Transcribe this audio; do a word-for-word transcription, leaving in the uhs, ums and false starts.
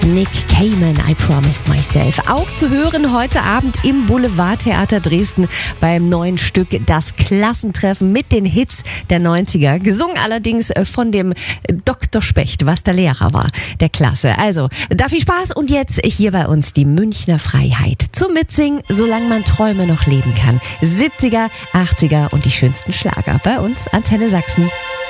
Nick Cayman, I Promised Myself. Auch zu hören heute Abend im Boulevardtheater Dresden beim neuen Stück Das Klassentreffen mit den Hits der neunziger. Gesungen allerdings von dem Doktor Specht, was der Lehrer war, der Klasse. Also, da viel Spaß und jetzt hier bei uns die Münchner Freiheit. Zum Mitsingen, solange man Träume noch leben kann. siebziger, achtziger und die schönsten Schlager bei uns, Antenne Sachsen.